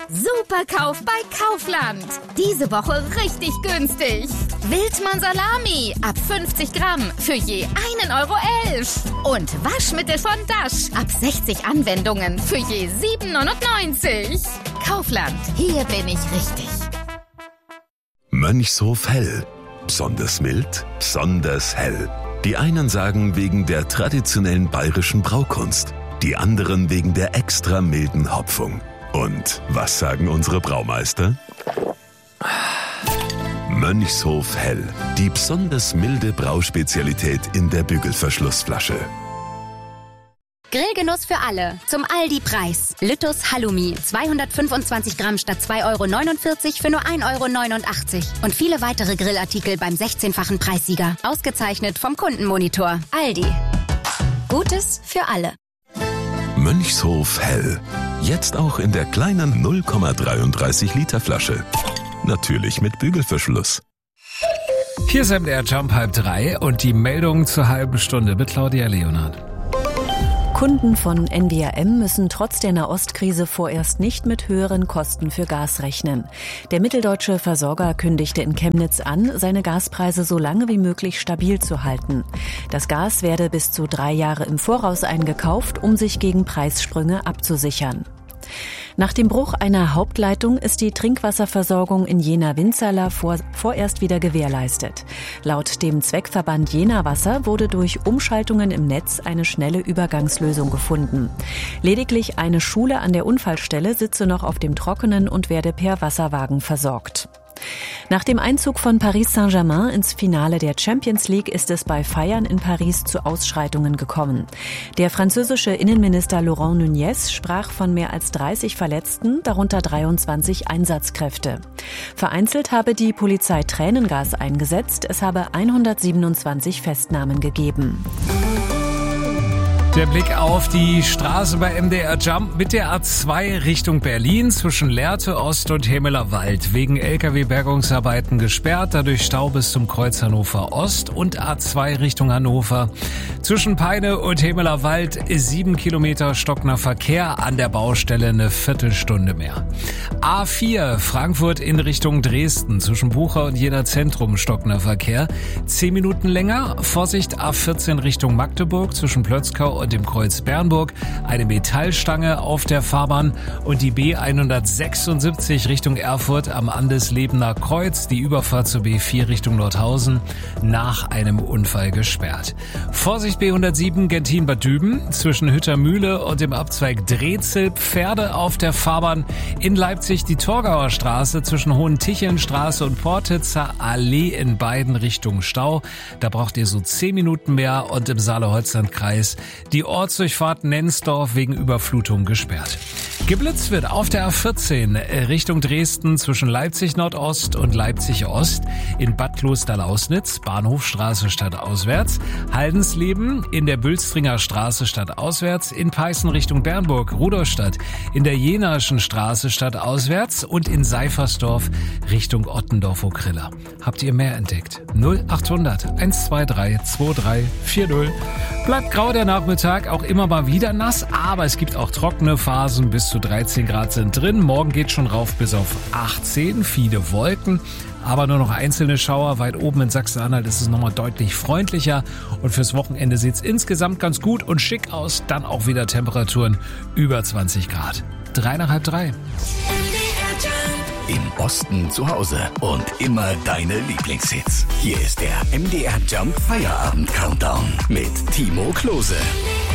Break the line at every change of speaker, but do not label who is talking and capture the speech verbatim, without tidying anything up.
Superkauf bei Kaufland. Diese Woche richtig günstig. Wildmann Salami ab fünfzig Gramm für je einen Euro elf. Und Waschmittel von Dash ab sechzig Anwendungen für je sieben neunundneunzig. Kaufland, hier bin ich richtig.
Mönchshof Hell. Besonders mild, besonders hell. Die einen sagen wegen der traditionellen bayerischen Braukunst, die anderen wegen der extra milden Hopfung. Und was sagen unsere Braumeister? Mönchshof Hell, die besonders milde Brauspezialität in der Bügelverschlussflasche.
Grillgenuss für alle. Zum Aldi-Preis. Lüttus Halloumi. zweihundertfünfundzwanzig Gramm statt zwei Euro neunundvierzig für nur ein Euro neunundachtzig. Und viele weitere Grillartikel beim sechzehnfachen Preissieger. Ausgezeichnet vom Kundenmonitor. Aldi. Gutes für alle.
Mönchshof Hell. Jetzt auch in der kleinen null Komma dreiunddreißig Liter Flasche. Natürlich mit Bügelverschluss.
Hier ist M D R Jump halb drei und die Meldung zur halben Stunde mit Claudia Leonhardt.
Kunden von N W R M müssen trotz der Nahostkrise vorerst nicht mit höheren Kosten für Gas rechnen. Der mitteldeutsche Versorger kündigte in Chemnitz an, seine Gaspreise so lange wie möglich stabil zu halten. Das Gas werde bis zu drei Jahre im Voraus eingekauft, um sich gegen Preissprünge abzusichern. Nach dem Bruch einer Hauptleitung ist die Trinkwasserversorgung in Jena-Winzerla vor, vorerst wieder gewährleistet. Laut dem Zweckverband Jena Wasser wurde durch Umschaltungen im Netz eine schnelle Übergangslösung gefunden. Lediglich eine Schule an der Unfallstelle sitze noch auf dem Trockenen und werde per Wasserwagen versorgt. Nach dem Einzug von Paris Saint-Germain ins Finale der Champions League ist es bei Feiern in Paris zu Ausschreitungen gekommen. Der französische Innenminister Laurent Nunez sprach von mehr als dreißig Verletzten, darunter dreiundzwanzig Einsatzkräfte. Vereinzelt habe die Polizei Tränengas eingesetzt, es habe hundertsiebenundzwanzig Festnahmen gegeben.
Der Blick auf die Straße bei M D R Jump mit der A zwei Richtung Berlin zwischen Lehrte Ost und Hemeler Wald. Wegen L K W-Bergungsarbeiten gesperrt, dadurch Stau bis zum Kreuz Hannover Ost und A zwei Richtung Hannover. Zwischen Peine und Hemeler Wald sieben Kilometer stockender Verkehr, an der Baustelle eine Viertelstunde mehr. A vier Frankfurt in Richtung Dresden zwischen Bucher und Jena Zentrum stockender Verkehr. Zehn Minuten länger. Vorsicht A vierzehn Richtung Magdeburg zwischen Plötzkau und dem Kreuz Bernburg, eine Metallstange auf der Fahrbahn und die B hundertsechsundsiebzig Richtung Erfurt am Andeslebener Kreuz, die Überfahrt zur B vier Richtung Nordhausen nach einem Unfall gesperrt. Vorsicht B hundertsieben Gentin-Bad Düben zwischen Hüttermühle und dem Abzweig Drehzilb, Pferde auf der Fahrbahn. In Leipzig die Torgauer Straße zwischen Hohentichelnstraße und Portitzer Allee in beiden Richtungen Stau. Da braucht ihr so zehn Minuten mehr und im Saale-Holzland-Kreis die Ortsdurchfahrt Nensdorf wegen Überflutung gesperrt. Geblitzt wird auf der A vierzehn Richtung Dresden zwischen Leipzig Nordost und Leipzig Ost, in Bad Klosterlausnitz, Bahnhofstraße stadtauswärts, Haldensleben in der Bülstringer Straße stadtauswärts, in Peißen Richtung Bernburg, Rudolstadt, in der Jenaischen Straße stadtauswärts und in Seifersdorf Richtung Ottendorf-Okrilla. Habt ihr mehr entdeckt? null achthundert eins zwei drei zwei drei vier null. Bleibt grau der Nachmittag, auch immer mal wieder nass, aber es gibt auch trockene Phasen, bis zu dreizehn Grad sind drin. Morgen geht schon rauf bis auf achtzehn, viele Wolken, aber nur noch einzelne Schauer. Weit oben in Sachsen-Anhalt ist es nochmal deutlich freundlicher und fürs Wochenende sieht es insgesamt ganz gut und schick aus. Dann auch wieder Temperaturen über zwanzig Grad. Drei nach halb drei.
Im Osten zu Hause und immer deine Lieblingshits. Hier ist der M D R Jump Feierabend Countdown mit Timo Klose.